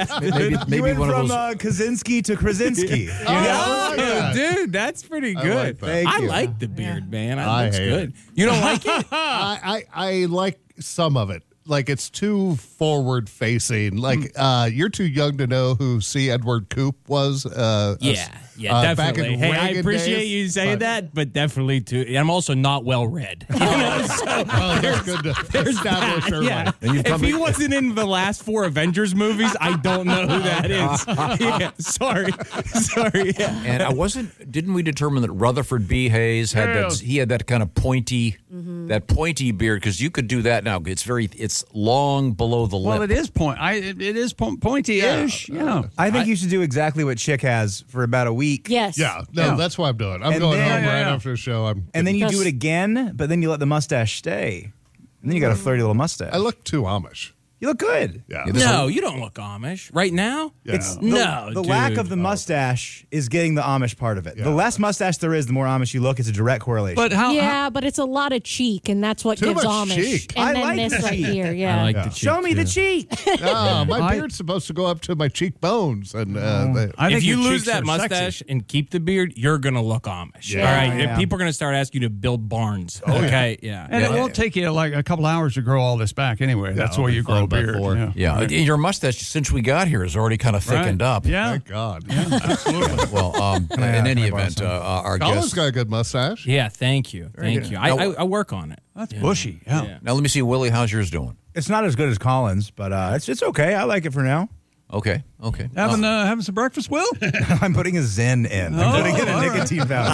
Maybe You went one from of those. Kaczynski to Krasinski. Oh, dude, that's pretty good. Thank I you. like the beard, man. I It looks hate good. You don't like it? I like some of it. Like, it's too forward facing. Like, you're too young to know who C. Edward Koop was. Yeah, back definitely. in Hey, I Reagan appreciate days, you saying but- that, but definitely too. I'm also not well read. Oh, that's good to establish early. Yeah. If he wasn't in the last 4 Avengers movies, I don't know who that is. Yeah, sorry. Yeah. And didn't we determine that Rutherford B. Hayes had that kind of pointy, that pointy beard? Because you could do that now. It's long below the lip. Well, it is pointy-ish. Yeah. I think you should do exactly what Chick has for about a week. Yes. Yeah, no, that's what I'm doing. I'm And going then- home right after the show. And then you do it again, but then you let the mustache stay. And then you got a flirty little mustache. I look too Amish. You look good. Yeah. No, you don't look Amish. Right now? Yeah. The lack of the mustache is getting the Amish part of it. Yeah. The less mustache there is, the more Amish you look. It's a direct correlation. But But it's a lot of cheek, and that's what Too gives much Amish. cheek. And I then like this the right cheek. here, yeah. I like the cheek. show me the too. cheek. My beard's supposed to go up to my cheekbones. And I think If you your lose cheeks that are mustache sexy. and keep the beard, you're going to look Amish. Yeah. All right? Yeah. People are going to start asking you to build barns. Okay? Yeah. And it won't take you like a couple hours to grow all this back anyway. That's it'll why be you grow fun a by beard. 4. Yeah, your mustache since we got here has already kind of thickened up. Yeah. thank God. Absolutely. Well, in any can I borrow event, some? our Colin's guest. got a good mustache. Yeah, thank you. Thank you. I work on it. That's bushy. Yeah. Now let me see, Willie. How's yours doing? It's not as good as Collins, but it's okay. I like it for now. Okay. Having some breakfast, Will? I'm putting a Zen in. I'm putting in a nicotine pouch.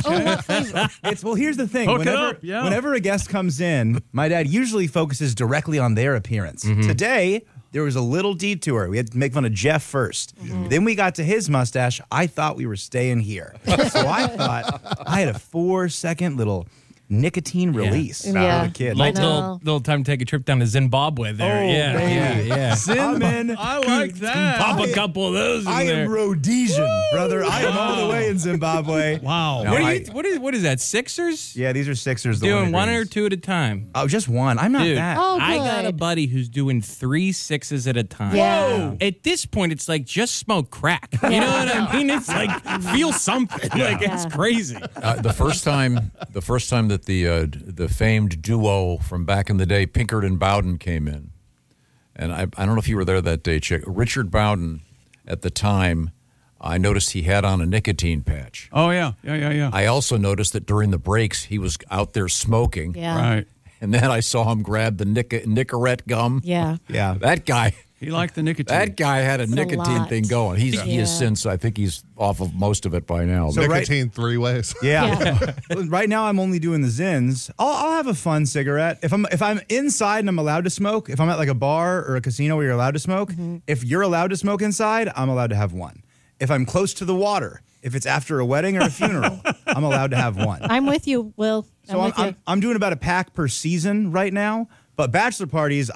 Here's the thing. Hook it up, yeah. Whenever a guest comes in, my dad usually focuses directly on their appearance. Today, there was a little detour. We had to make fun of Jeff first. Then we got to his mustache. I thought we were staying here. So I thought I had a 4-second little nicotine release. Yeah. For the kid. I know. Little time to take a trip down to Zimbabwe there. Oh, baby. Yeah. I'm in. I like that. Pop a couple of those in I there. am Rhodesian, brother. I am all the way in Zimbabwe. Wow. What is that, Sixers? Yeah, these are Sixers. the Doing one or Winter two at a time. Greens. Oh, just one. I'm not Dude, that. Oh, I got a good. buddy who's doing 3 6s at a time. Yeah. Whoa. At this point, it's like just smoke crack. You know what I mean? It's like feel something. Like it's crazy. The first time that the famed duo from back in the day, Pinkard and Bowden, came in, and I don't know if you were there that day, Chick. Richard Bowden, at the time, I noticed he had on a nicotine patch. Oh, yeah. Yeah. I also noticed that during the breaks, he was out there smoking. Yeah. Right. And then I saw him grab the Nicorette gum. Yeah. Yeah. That guy He liked the nicotine. That guy had a a nicotine lot. thing going. He has Yeah. since, I think he's off of most of it by now. So right- Nicotine 3 ways. Yeah. Right now, I'm only doing the Zins. I'll have a fun cigarette if I'm inside and I'm allowed to smoke. If I'm at like a bar or a casino where you're allowed to smoke, if you're allowed to smoke inside, I'm allowed to have one. If I'm close to the water, if it's after a wedding or a funeral, I'm allowed to have one. I'm with you, Will. So with you. I'm doing about a pack per season right now. But bachelor parties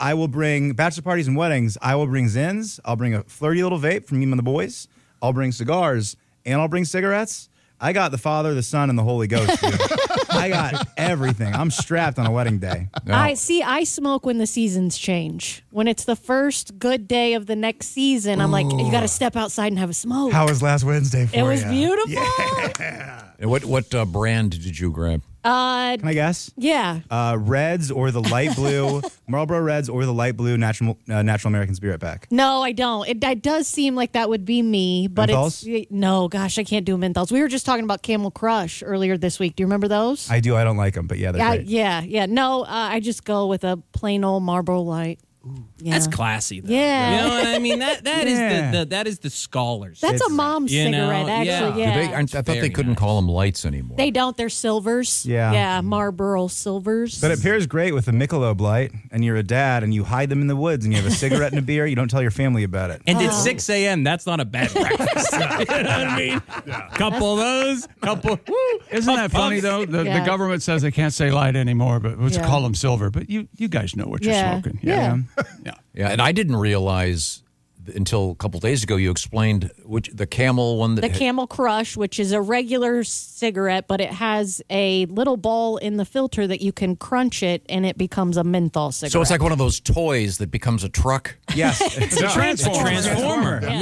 and weddings, I will bring Zins. I'll bring a flirty little vape from me and the boys. I'll bring cigars and I'll bring cigarettes. I got the Father, the Son, and the Holy Ghost, dude. I got everything. I'm strapped on a wedding day. I smoke when the seasons change. When it's the first good day of the next season, I'm like, you got to step outside and have a smoke. How was last Wednesday for you? It was beautiful. And what brand did you grab? Can I guess? Yeah. Reds or the light blue, Marlboro Reds or the light blue Natural American Spirit pack. No, I don't. It does seem like that would be me, but no, gosh, I can't do menthols. We were just talking about Camel Crush earlier this week. Do you remember those? I do. I don't like them, but yeah, they're great. Yeah. No, I just go with a plain old Marlboro Light. Yeah. That's classy, though. Yeah. You know what I mean? That Yeah. is the scholars. That's a mom's you know, cigarette, actually. yeah. Yeah. I thought they Very couldn't nice. call them lights anymore. They don't. They're silvers. Yeah. Yeah, Marlboro silvers. But it pairs great with the Michelob Light, and you're a dad, and you hide them in the woods, and you have a cigarette and a beer. You don't tell your family about it. And at 6 a.m., that's not a bad breakfast. You know what I mean? Couple of those, Isn't that funny, though? The Yeah. government says they can't say light anymore, but let's Yeah. call them silver. But you guys know what you're Yeah. smoking. Yeah. Yeah. Yeah, and I didn't realize until a couple days ago you explained the Camel one. The Camel Crush, which is a regular cigarette, but it has a little ball in the filter that you can crunch it, and it becomes a menthol cigarette. So it's like one of those toys that becomes a truck. Yes. It's a transformer. Transformer. Yeah.